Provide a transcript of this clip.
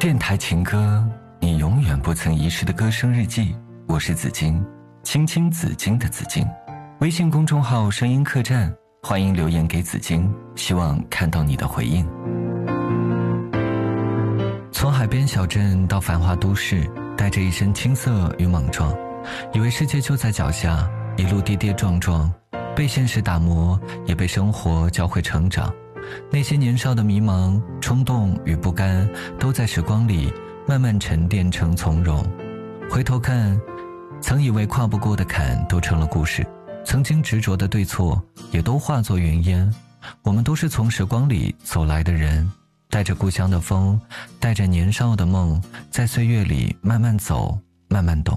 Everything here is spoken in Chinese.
电台情歌，你永远不曾遗失的歌声日记。我是紫金，青青紫金的紫金。微信公众号声音客栈，欢迎留言给紫金，希望看到你的回应。从海边小镇到繁华都市，带着一身青涩与莽撞，以为世界就在脚下，一路跌跌撞撞，被现实打磨，也被生活教会成长。那些年少的迷茫、冲动与不甘，都在时光里慢慢沉淀成从容。回头看，曾以为跨不过的坎都成了故事，曾经执着的对错也都化作云烟。我们都是从时光里走来的人，带着故乡的风，带着年少的梦，在岁月里慢慢走，慢慢懂。